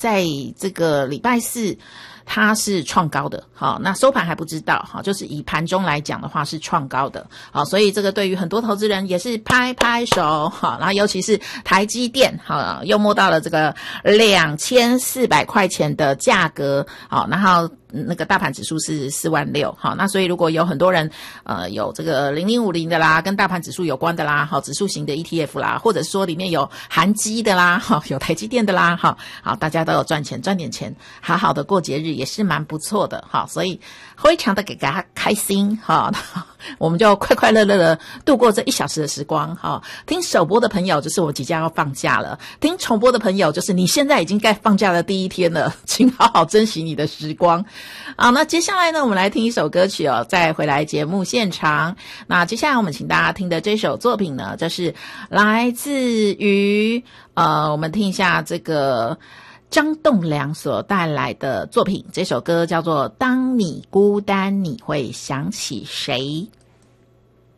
在这个礼拜四它是创高的，好，那收盘还不知道，好，就是以盘中来讲的话是创高的，好，所以这个对于很多投资人也是拍拍手，好，然后尤其是台积电，好，又摸到了这个2400块钱的价格，好，然后那个大盘指数是46000，好，那所以如果有很多人有这个0050的啦，跟大盘指数有关的啦，好，指数型的 ETF 啦，或者说里面有韩基的啦，好，有台积电的啦，好，大家都有赚钱，赚点钱，好好的过节日也是蛮不错的，好，所以非常的给大家开心，好，我们就快快乐乐的度过这1小时的时光，好，听首播的朋友就是我即将要放假了，听重播的朋友就是你现在已经该放假的第一天了，请好好珍惜你的时光。好，那接下来呢，我们来听一首歌曲哦，再回来节目现场。那接下来我们请大家听的这首作品呢，就是来自于我们听一下这个张栋梁所带来的作品，这首歌叫做《当你孤单你会想起谁》。